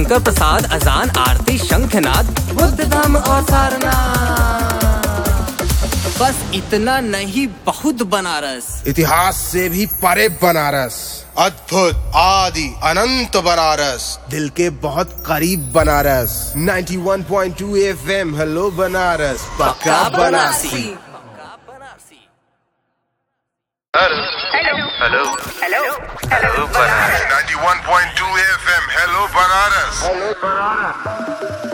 शंकर प्रसाद, अजान, आरती, शंखनाद, बुद्ध धाम और सारनाथ। बस इतना नहीं, बहुत बनारस। इतिहास से भी परे बनारस, अद्भुत, आदि, अनंत बनारस, दिल के बहुत करीब बनारस। 91.2 FM, हेलो बनारस, पक्का Banarasi. Hello hello hello hello Banaras. 91.2 FM, hello Banaras.